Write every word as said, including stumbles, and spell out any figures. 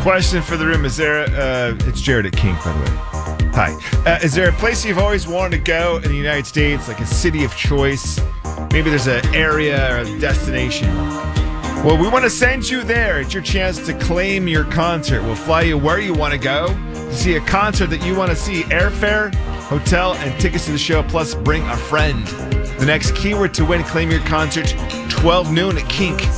Question for the room: Is there? Uh, it's Jared at Kink, by the way. Hi. Uh, is there a place you've always wanted to go in the United States, like a city of choice? Maybe there's an area or a destination. Well, we want to send you there. It's your chance to claim your concert. We'll fly you where you want to go to see a concert that you want to see. Airfare, hotel, and tickets to the show, plus bring a friend. The next keyword to win, claim your concert, twelve noon at Kink.